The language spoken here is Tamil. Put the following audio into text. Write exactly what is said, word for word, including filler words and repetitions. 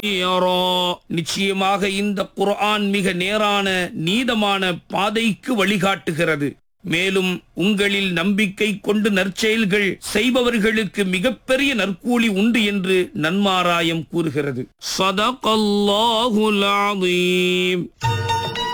நிச்சயமாக இந்த குர்ஆன் மிக நேரான நீதமான பாதைக்கு வழிகாட்டுகிறது. மேலும் உங்களில் நம்பிக்கை கொண்டு நற்செயல்கள் செய்பவர்களுக்கு மிகப்பெரிய நற்கூலி உண்டு என்று நன்மாராயம் கூறுகிறது. ஸதகல்லாஹுல் அஸீம்.